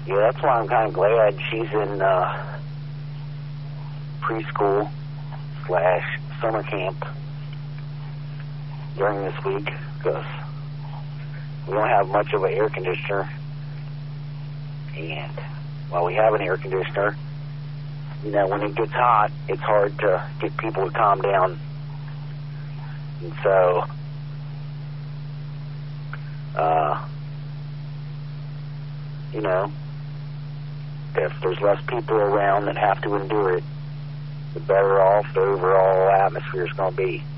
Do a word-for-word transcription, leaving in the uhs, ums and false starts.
Yeah, that's why I'm kind of glad she's in uh, preschool slash summer camp during this week, because we don't have much of an air conditioner. And while we have an air conditioner, you know, when it gets hot, it's hard to get people to calm down. And so, uh, you know, if there's less people around that have to endure it, the better off the overall atmosphere is going to be.